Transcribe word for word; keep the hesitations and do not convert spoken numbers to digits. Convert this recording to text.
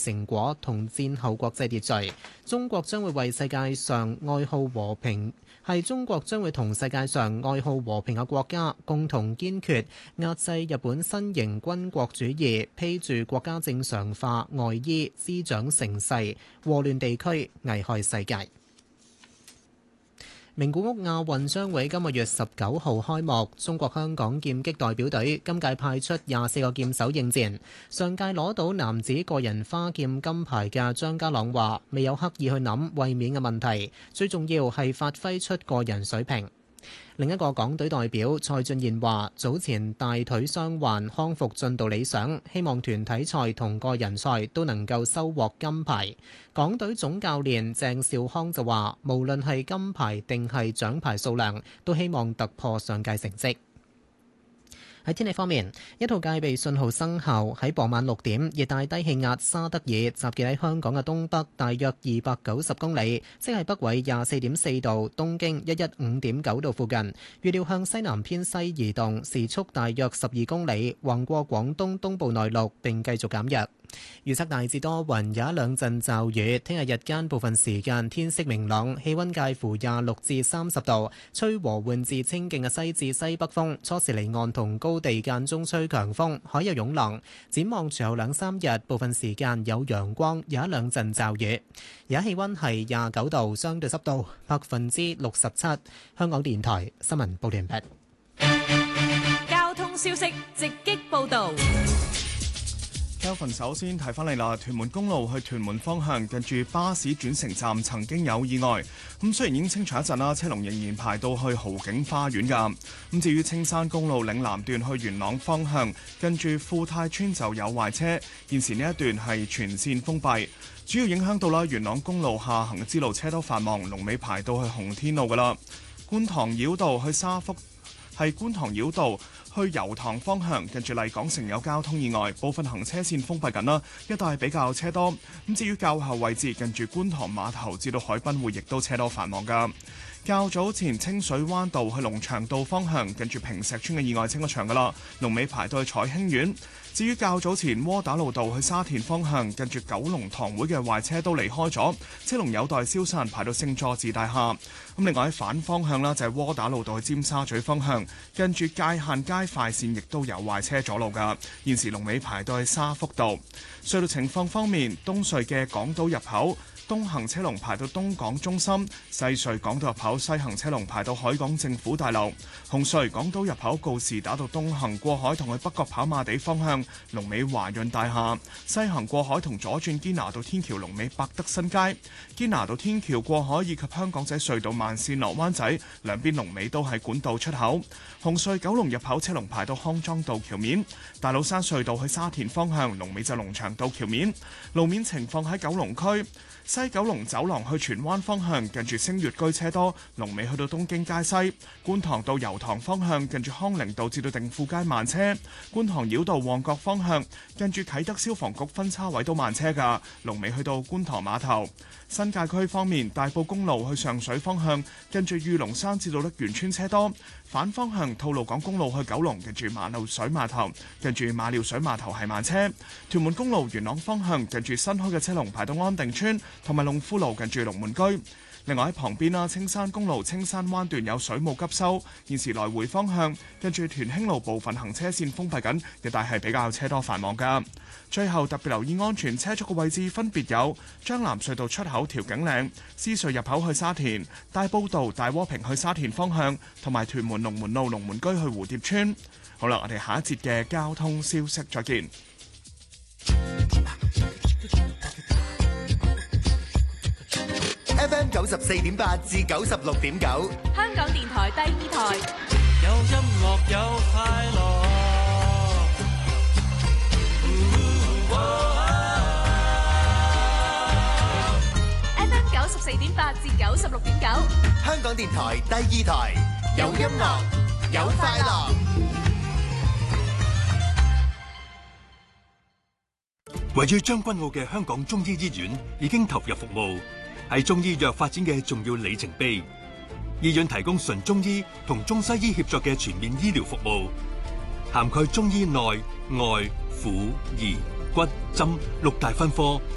成果同戰後國際秩序。中國將會為世界上愛好和平，係中國將會同世界上愛好和平嘅國家共同堅決壓制日本新型軍國主義，披住國家正常化外衣，滋長成勢，禍亂地區，危害世界。名古屋亞運將會今個月十九號開幕，中國香港劍擊代表隊今屆派出廿四個劍手應戰。上屆攞到男子個人花劍金牌嘅張家朗話：未有刻意去諗衛冕嘅問題，最重要係發揮出個人水平。另一個港隊代表蔡俊彥話：早前大腿傷患康復進度理想，希望團體賽同個人賽都能夠收穫金牌。港隊總教練鄭兆康就話：無論係金牌定係獎牌數量，都希望突破上屆成績。喺天氣方面，一號戒備信號生效。喺傍晚六點，熱帶低氣壓沙德爾集結喺香港嘅東北大約二百九十公里，即係北緯廿四點四度、東經一一五點九度附近。預料向西南偏西移動，時速大約十二公里，橫過廣東東部內陸並繼續減弱。預測大致多雲，有一兩陣驟雨。聽日日間部分時間天色明朗，氣溫介乎廿六至三十度，吹和緩至清勁嘅西至西北風。初時離岸同高地間中吹強風，海有湧浪。展望隨後兩三日，部分時間有陽光，有一兩陣驟雨。而家氣溫係廿九度，相對濕度百分之六十七。香港電台新聞報道完畢。 交通消息直擊報道。 Kelvin 首先提翻嚟啦，屯門公路去屯門方向近住巴士轉乘站曾經有意外，咁雖然已經清除一陣啦，車龍仍然排到去豪景花園㗎。咁至於青山公路嶺南段去元朗方向近住富泰村就有壞車，現時呢一段係全線封閉，主要影響到啦元朗公路下行之路車多繁忙，龍尾排到去洪天路㗎啦。觀塘繞道去沙福係觀塘繞道去油塘方向，近住麗港城有交通意外，部分行車線封閉緊啦，一帶比較車多。咁至於較後位置，近住觀塘碼頭至到海濱會，亦都車多繁忙㗎。較早前清水灣道去龍翔道方向，近住坪石村嘅意外清咗場㗎啦，龍尾排到去彩興苑。至於較早前窩打老道去沙田方向，近住九龍塘會嘅壞車都離開咗，車龍有待消散，排到聖佐治大廈。咁另外喺反方向啦，就係窩打老道去尖沙咀方向，近住界限街快線亦都有壞車阻路㗎，現時龍尾排到去沙福道。隧道情況方面，東隧嘅港島入口東行車龍排到東港中心，西隧港島入口西行車龍排到海港政府大樓，紅隧港島入口告士打道東行過海同去北角跑馬地方向龍尾華潤大廈，西行過海同左轉堅拿道天橋龍尾百德新街，堅拿道天橋過海以及香港仔隧道慢線落灣仔兩邊龍尾都係管道出口，紅隧九龍入口車龍排到康莊道橋面，大老山隧道去沙田方向龍尾就龍翔道橋面。路面情況喺九龍區西九龍走廊去荃灣方向，近住星月居車多，龍尾去到東京街西；觀塘到油塘方向，近住康寧道至到定富街慢車；觀塘繞道旺角方向，近住啟德消防局分叉位都慢車㗎，龍尾去到觀塘碼頭。新界區方面，大埔公路去上水方向，近住御龍山至到瀝源村車多；反方向吐露港公路去九龍，近住馬料水碼頭，近住馬料水碼頭係慢車；屯門公路元朗方向，近住新開嘅車龍排到安定村，同埋龍富路近住龍門居。另外喺旁邊啦，青山公路青山灣段有水務急修，現時來回方向跟住屯興路部分行車線封閉緊，一帶係比較車多繁忙㗎。最後特別留意安全車速嘅位置分別有將藍隧道出口調景嶺、獅隧入口去沙田、大埔道大窩坪去沙田方向，同埋屯門龍門路龍門居去蝴蝶村。好啦，我哋下一節嘅交通消息再見。 F M 九十四點八至九十六點九， 香港電台第二台。 有音樂有快樂。 F M 九十四點八至九十六點九， 香港電台第二台。有音樂有快樂。 位於將軍澳嘅香港中醫醫院已經投入服務，係中醫藥發展嘅重要里程碑。醫院提供純中醫同中西醫協作嘅全面醫療服務，涵蓋中醫內、外、婦、兒、骨、針六大分科，